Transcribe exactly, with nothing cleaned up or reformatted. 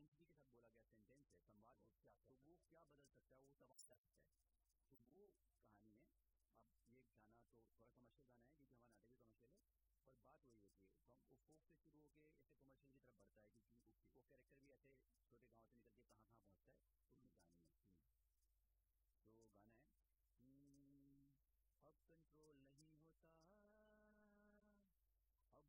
Intensity के साथ बोला गया सेंटेंस है, संवाद है, तो वो क्या बदल सकता है, वो सवाल कर सकता है। तो वो कहानी है। अब ये गाना तो थोड़ा कमर्शियल गाना है क्योंकि हमारा नाटक भी कमर्शियल है, पर बात वही होती है। तो हम वो फोक से शुरू होकर ऐसे कमर्शियल की तरफ बढ़ता है क्योंकि वो